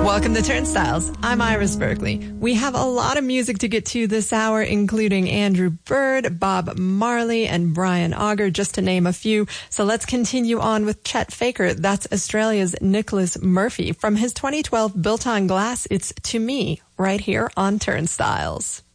Welcome to Turnstiles. I'm Iris Berkeley. We have a lot of music to get to this hour, including Andrew Bird, Bob Marley, and Brian Auger, just to name a few. So let's continue on with Chet Faker. That's Australia's Nicholas Murphy. From his 2012 Built on Glass, it's To Me, right here on Turnstiles.